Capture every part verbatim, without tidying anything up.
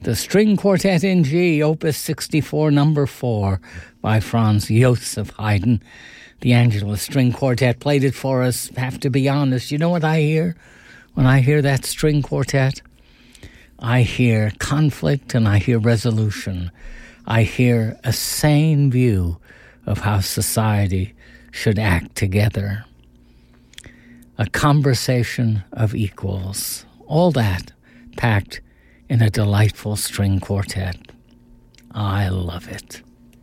The String Quartet in G, Opus sixty-four, number four, by Franz Joseph Haydn. The Angelus String Quartet played it for us. Have to be honest, you know what I hear when I hear that string quartet? I hear conflict and I hear resolution. I hear a sane view of how society should act together. A conversation of equals. All that packed in a delightful string quartet. I love it.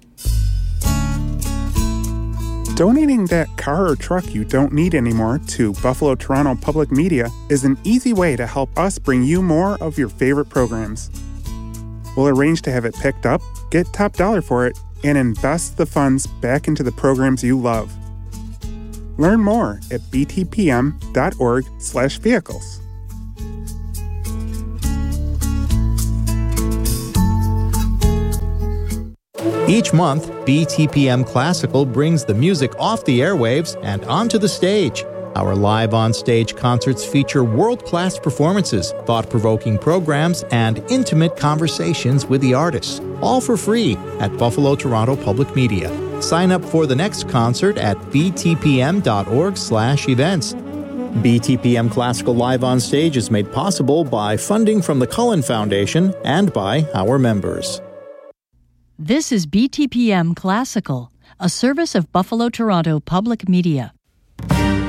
Donating that car or truck you don't need anymore to Buffalo Toronto Public Media is an easy way to help us bring you more of your favorite programs. We'll arrange to have it picked up, get top dollar for it, and invest the funds back into the programs you love. Learn more at btpm.org slash vehicles. Each month, B T P M Classical brings the music off the airwaves and onto the stage. Our live on-stage concerts feature world-class performances, thought-provoking programs, and intimate conversations with the artists, all for free at Buffalo Toronto Public Media. Sign up for the next concert at btpm.org slash events. B T P M Classical Live on Stage is made possible by funding from the Cullen Foundation and by our members. This is B T P M Classical, a service of Buffalo Toronto Public Media.